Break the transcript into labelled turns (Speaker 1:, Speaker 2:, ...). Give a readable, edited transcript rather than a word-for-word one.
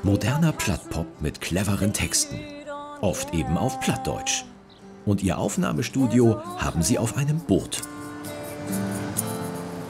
Speaker 1: Moderner Plattpop mit cleveren Texten, oft eben auf Plattdeutsch. Und ihr Aufnahmestudio haben sie auf einem Boot.